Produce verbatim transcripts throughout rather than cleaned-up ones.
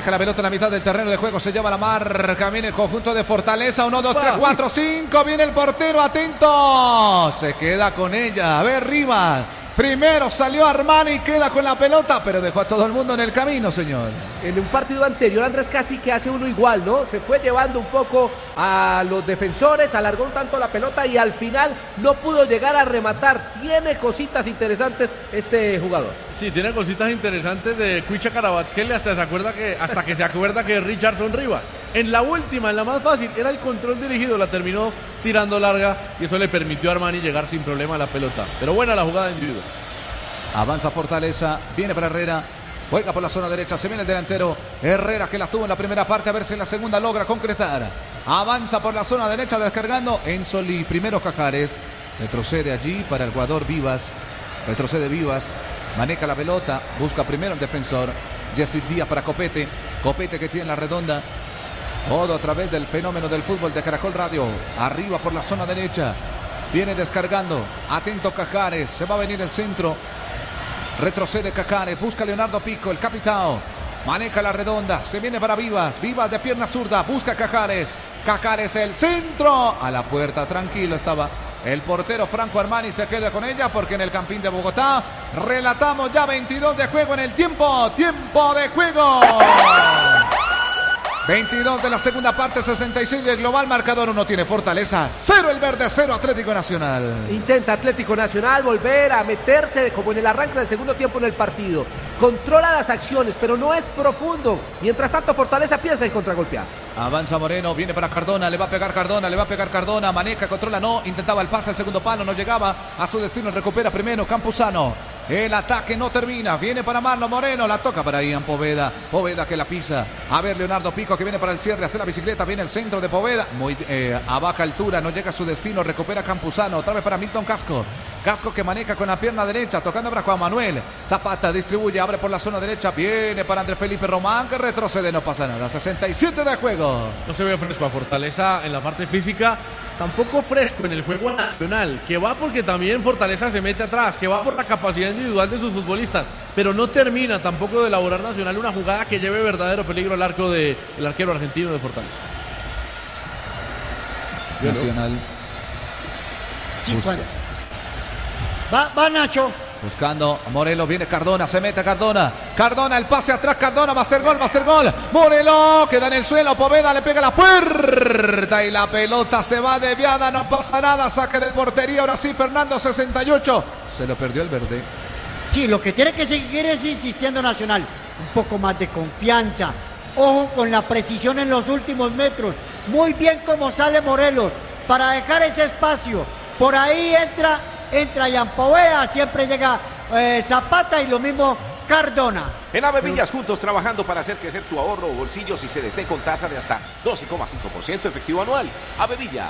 Maneja la pelota en la mitad del terreno de juego. Se lleva la marca. Viene el conjunto de Fortaleza. uno, dos, tres, cuatro, cinco. Viene el portero. Atento. Se queda con ella. A ver, Rivas. Primero salió Armani, queda con la pelota, pero dejó a todo el mundo en el camino, señor. En un partido anterior, Andrés casi que hace uno igual, ¿no? Se fue llevando un poco a los defensores, alargó un tanto la pelota y al final no pudo llegar a rematar. Tiene cositas interesantes este jugador. Sí, tiene cositas interesantes de Cuicha Carabatzquele hasta se acuerda que hasta que se acuerda que Richardson Rivas. En la última, en la más fácil, era el control dirigido, la terminó tirando larga y eso le permitió a Armani llegar sin problema a la pelota. Pero buena la jugada individual. Avanza Fortaleza, viene para Herrera, juega por la zona derecha, se viene el delantero Herrera que la tuvo en la primera parte, a ver si en la segunda logra concretar. Avanza por la zona derecha descargando Enzoli, primero Cajares, retrocede allí para el jugador Vivas, retrocede Vivas, maneja la pelota, busca primero el defensor, Jesse Díaz para Copete, Copete que tiene la redonda, todo a través del fenómeno del fútbol de Caracol Radio, arriba por la zona derecha, viene descargando, atento Cajares, se va a venir el centro. Retrocede Cajares, busca Leonardo Pico, el capitán. Maneja la redonda, se viene para Vivas. Vivas de pierna zurda, busca Cajares. Cajares el centro. A la puerta, tranquilo estaba el portero Franco Armani. Se queda con ella porque en el Campín de Bogotá relatamos ya veintidós de juego en el tiempo. Tiempo de juego. veintidós de la segunda parte, sesenta y seis del global, marcador uno tiene Fortaleza, cero el verde, cero Atlético Nacional. Intenta Atlético Nacional volver a meterse como en el arranque del segundo tiempo en el partido. Controla las acciones, pero no es profundo. Mientras tanto, Fortaleza piensa en contragolpear. Avanza Moreno, viene para Cardona, le va a pegar Cardona, le va a pegar Cardona, maneja, controla, no, intentaba el pase al segundo palo, no llegaba a su destino, recupera primero Campuzano. El ataque no termina, viene para Marlon Moreno, la toca para Ian Poveda, Poveda que la pisa, a ver Leonardo Pico que viene para el cierre, hace la bicicleta, viene el centro de Poveda, muy eh, a baja altura, no llega a su destino, recupera Campuzano, otra vez para Milton Casco, Casco que maneja con la pierna derecha, tocando para Juan Manuel, Zapata distribuye, abre por la zona derecha, viene para Andrés Felipe Román que retrocede, no pasa nada, sesenta y siete de juego. No se ve fresco a Fortaleza en la parte física, tampoco fresco en el juego nacional, que va porque también Fortaleza se mete atrás, que va por la capacidad individual de sus futbolistas, pero no termina tampoco de elaborar Nacional una jugada que lleve verdadero peligro al arco del arquero argentino de Fortaleza. Nacional. Sí, Juan. Va, va Nacho. Buscando a Morelos, viene Cardona, se mete Cardona, Cardona, el pase atrás, Cardona, va a ser gol, va a ser gol, Morelos, queda en el suelo, Poveda le pega la puerta y la pelota se va desviada, no pasa nada, saque de portería, ahora sí Fernando, sesenta y ocho, se lo perdió el verde. Sí, lo que tiene que seguir es insistiendo Nacional, un poco más de confianza, ojo con la precisión en los últimos metros, muy bien como sale Morelos, para dejar ese espacio, por ahí entra... Entra Ian Poveda, siempre llega eh, Zapata y lo mismo Cardona. En Avevillas, juntos trabajando para hacer crecer tu ahorro o bolsillos y C D T con tasa de hasta doce coma cinco por ciento efectivo anual. Avevillas.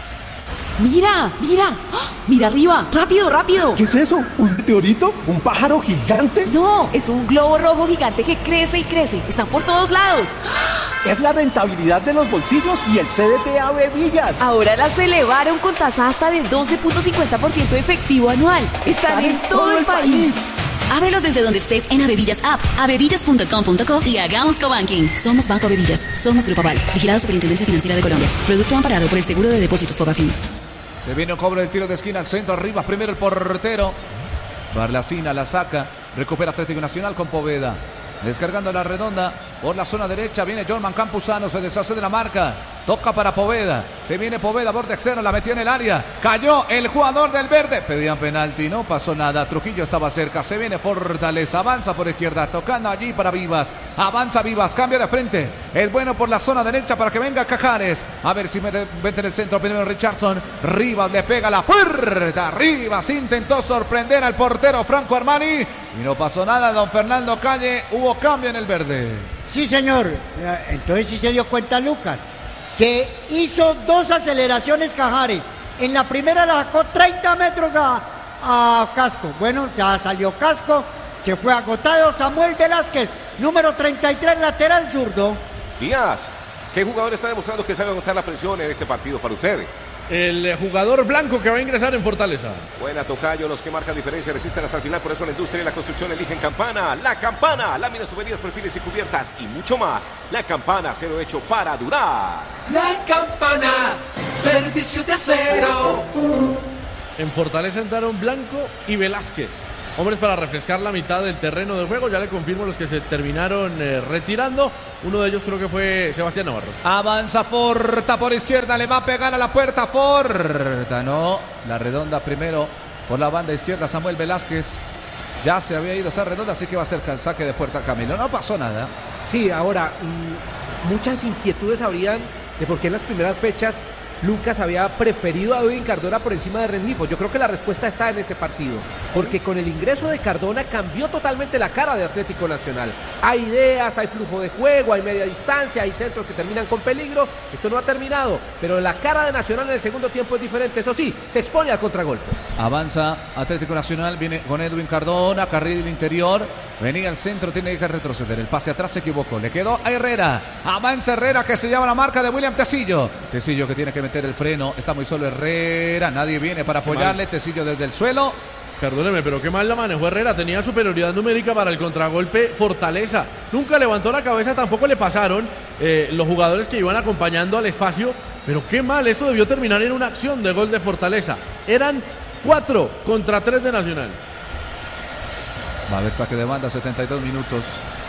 ¡Mira! ¡Mira! ¡Oh! ¡Mira arriba! ¡Rápido, rápido! ¿Qué es eso? ¿Un meteorito? ¿Un pájaro gigante? No, es un globo rojo gigante que crece y crece. Están por todos lados. Es la rentabilidad de los bolsillos y el C D T Avevillas. Ahora las elevaron con tasa hasta del doce punto cincuenta por ciento efectivo anual. Están, Están en, en todo, todo el país. país. Ábrelos desde donde estés en Avevillas App, avevillas punto com punto co y hagamos cobanking. Somos Banco Avevillas. Somos Grupo Aval. Vigilado Superintendencia Financiera de Colombia. Producto amparado por el Seguro de Depósitos Fogafín. Se viene un cobro del tiro de esquina al centro, arriba primero el portero. Barlacina la saca, recupera Atlético Nacional con Poveda. Descargando la redonda por la zona derecha, viene Jorman Campuzano, se deshace de la marca, toca para Poveda, se viene Poveda, borde externo, la metió en el área, cayó el jugador del verde, pedían penalti, no pasó nada, Trujillo estaba cerca, se viene Fortaleza, avanza por izquierda, tocando allí para Vivas, avanza Vivas, cambia de frente, es bueno por la zona derecha para que venga Cajares, a ver si mete, mete en el centro, primero Richardson, Rivas le pega la puerta, Rivas intentó sorprender al portero Franco Armani, y no pasó nada, don Fernando Calle, hubo cambio en el verde. Sí, señor. Entonces sí se dio cuenta Lucas, que hizo dos aceleraciones Cajares. En la primera la sacó treinta metros a, a Casco. Bueno, ya salió Casco, se fue agotado. Samuel Velázquez, número treinta y tres, lateral zurdo. Díaz, ¿qué jugador está demostrando que sabe aguantar la presión en este partido para usted? el jugador blanco que va a ingresar en Fortaleza. Buena, tocayo, los que marcan diferencia resisten hasta el final, por eso la industria y la construcción eligen Campana. La Campana, láminas, tuberías, perfiles y cubiertas y mucho más. La Campana, acero hecho para durar. La Campana, servicio de acero. En Fortaleza entraron Blanco y Velázquez, hombres para refrescar la mitad del terreno de juego. Ya le confirmo los que se terminaron eh, retirando. Uno de ellos creo que fue Sebastián Navarro. Avanza Forta por izquierda, le va a pegar a la puerta Forta. No, la redonda primero por la banda izquierda. Samuel Velázquez ya se había ido esa redonda, así que va a ser saque de puerta Camilo. No pasó nada. Sí, ahora, mmm, muchas inquietudes habrían de por qué en las primeras fechas Lucas había preferido a Edwin Cardona por encima de Rengifo. Yo creo que la respuesta está en este partido, porque con el ingreso de Cardona cambió totalmente la cara de Atlético Nacional. Hay ideas, hay flujo de juego, hay media distancia, hay centros que terminan con peligro. Esto no ha terminado, pero la cara de Nacional en el segundo tiempo es diferente. Eso sí, se expone al contragolpe. Avanza Atlético Nacional, viene con Edwin Cardona, carril interior, venía al centro, tiene que retroceder. El pase atrás se equivocó, le quedó a Herrera. Avanza Herrera, que se llama la marca de William Tecillo. Tecillo que tiene que meter el freno, está muy solo Herrera, nadie viene para apoyarle. Tecillo desde el suelo. Perdóneme, pero qué mal la manejó Herrera. Tenía superioridad numérica para el contragolpe Fortaleza. Nunca levantó la cabeza, tampoco le pasaron eh, los jugadores que iban acompañando al espacio. Pero qué mal, eso debió terminar en una acción de gol de Fortaleza. Eran cuatro contra tres de Nacional. Va a haber saque de banda, setenta y dos minutos.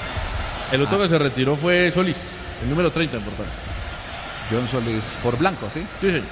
El otro ah. que se retiró fue Solís, el número treinta en Fortaleza. John Solís por Blanco, ¿sí? Sí, sí.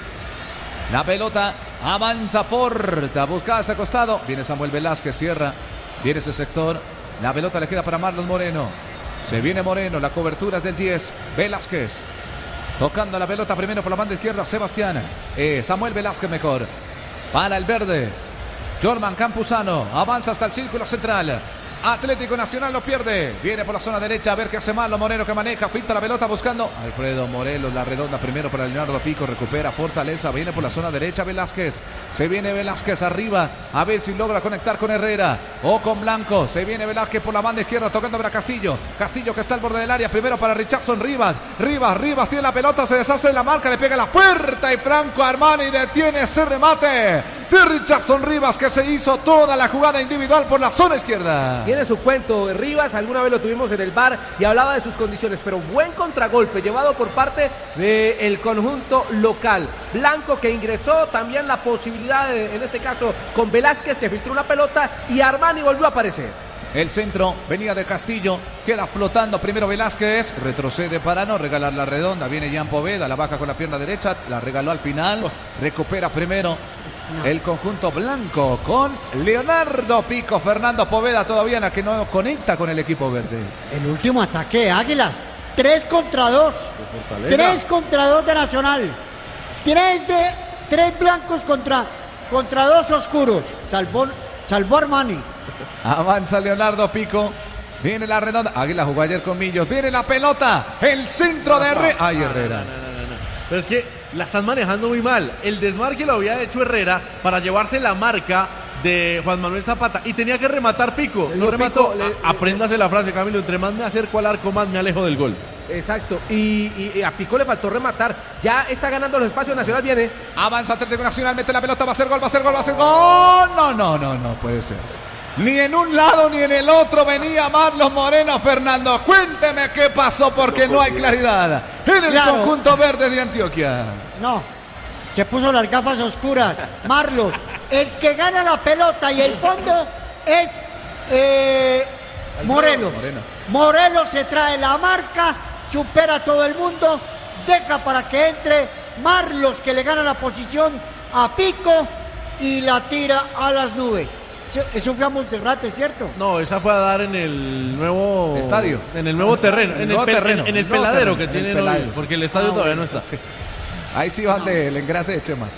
La pelota avanza Forta, busca ese costado. Viene Samuel Velázquez, cierra. Viene ese sector. La pelota le queda para Marlon Moreno. Se viene Moreno, la cobertura es del diez. Velázquez. Tocando la pelota primero por la banda izquierda, Sebastián. Eh, Samuel Velázquez mejor. Para el verde. Jorman Campuzano. Avanza hasta el círculo central. Atlético Nacional lo pierde. Viene por la zona derecha a ver qué hace Marlon Moreno, que maneja, finta la pelota buscando Alfredo Morelos, la redonda primero para Leonardo Pico, recupera Fortaleza, viene por la zona derecha Velázquez, se viene Velázquez arriba, a ver si logra conectar con Herrera o con Blanco, se viene Velázquez por la banda izquierda tocando para Castillo, Castillo que está al borde del área, primero para Richardson Rivas, Rivas, Rivas tiene la pelota, se deshace de la marca, le pega a la puerta y Franco Armani detiene ese remate de Richardson Rivas, que se hizo toda la jugada individual por la zona izquierda. Tiene su cuento de Rivas, alguna vez lo tuvimos en el bar y hablaba de sus condiciones, pero buen contragolpe llevado por parte del conjunto local. Blanco que ingresó, también la posibilidad de, en este caso con Velázquez que filtró una pelota y Armani volvió a aparecer. El centro venía de Castillo, queda flotando primero Velázquez, retrocede para no regalar la redonda, viene Jan Poveda, la baja con la pierna derecha, la regaló al final, recupera primero no. el conjunto blanco con Leonardo Pico, Fernando Poveda todavía la que no conecta con el equipo verde. El último ataque de Águilas, tres contra dos, tres contra dos de Nacional, tres de tres blancos contra, contra dos oscuros, salvó, salvó Armani. Avanza Leonardo Pico. Viene la redonda. Águila jugó ayer con Millos. Viene la pelota. El centro de Herrera. Ay, Herrera. No, no, no, no. Pero es que la están manejando muy mal. El desmarque lo había hecho Herrera para llevarse la marca de Juan Manuel Zapata. Y tenía que rematar Pico. No remató. Le, Apréndase le, la frase, Camilo. Entre más me acerco al arco, más me alejo del gol. Exacto, y, y, y a Pico le faltó rematar. Ya está ganando los espacios. Nacional viene. Avanza Atlético Nacional, mete la pelota, va a ser gol, va a ser gol, va a ser gol. No, no, no, no puede ser. Ni en un lado ni en el otro venía Marlon Moreno. Fernando, cuénteme qué pasó, porque no hay claridad en el claro. conjunto verde de Antioquia. No, se puso las gafas oscuras. Marlos, el que gana la pelota y el fondo es eh, Morelos. Moreno. Morelos se trae la marca, supera a todo el mundo, deja para que entre Marlos, que le gana la posición a Pico y la tira a las nubes. Eso fue a Monserrate, ¿cierto? No, esa fue a dar en el nuevo estadio, en el nuevo terreno, el en, nuevo el terreno, en, en el, el peladero terreno, que tienen peladero, hoy, porque el estadio ah, todavía bueno, no está. Sí. Ahí sí van no. del engrase de Chemas.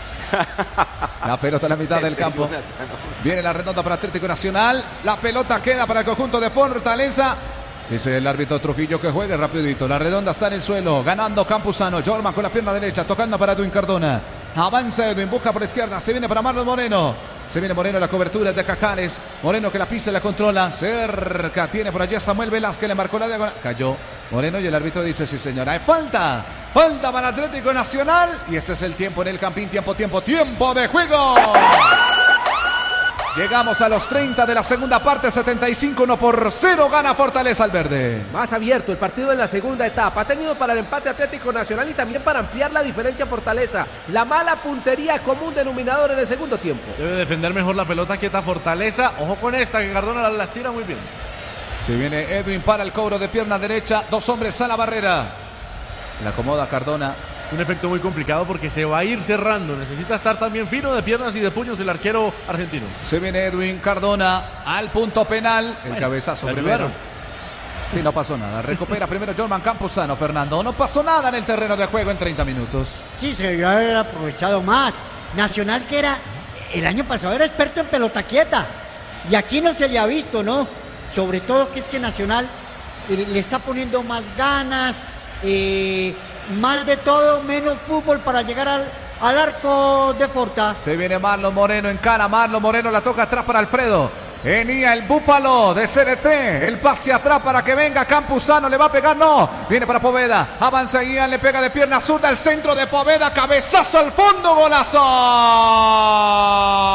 La pelota a la mitad del campo. Viene la redonda para Atlético Nacional. La pelota queda para el conjunto de Fortaleza. Dice el árbitro Trujillo que juegue rapidito. La redonda está en el suelo. Ganando Campuzano. Jorman con la pierna derecha. Tocando para Edwin Cardona. Avanza Edwin. Busca por la izquierda. Se viene para Marlon Moreno. Se viene Moreno. La cobertura de Cajares. Moreno que la pisa y la controla. Cerca. Tiene por allá Samuel Velázquez. Le marcó la diagonal. Cayó. Moreno y el árbitro dice, sí señora, hay falta, falta para Atlético Nacional y este es el tiempo en el Campín, tiempo, tiempo, tiempo de juego. Llegamos a los treinta de la segunda parte, setenta y cinco, uno por cero, gana Fortaleza al verde. Más abierto el partido en la segunda etapa, ha tenido para el empate Atlético Nacional y también para ampliar la diferencia Fortaleza. La mala puntería común denominador en el segundo tiempo. Debe defender mejor la pelota quieta Fortaleza, ojo con esta que Cardona las tira muy bien. Si viene Edwin para el cobro de pierna derecha, dos hombres a la barrera. La acomoda Cardona. Un efecto muy complicado porque se va a ir cerrando. Necesita estar también fino de piernas y de puños el arquero argentino. Se viene Edwin Cardona al punto penal. El bueno, cabezazo primero. Sí, no pasó nada. Recupera primero Jorman Campuzano, Fernando. No pasó nada en el terreno de juego en treinta minutos. Sí, se debió haber aprovechado más. Nacional, que era el año pasado, era experto en pelota quieta. Y aquí no se le ha visto, ¿no? Sobre todo que es que Nacional eh, le está poniendo más ganas, eh, más de todo, menos fútbol para llegar al, al arco de Forta. Se viene Marlon Moreno en cara, Marlon Moreno la toca atrás para Alfredo. Venía el Búfalo de C D T, el pase atrás para que venga Campuzano, le va a pegar, no, viene para Poveda, avanza Ian, le pega de pierna zurda, el centro de Poveda, cabezazo al fondo, golazo.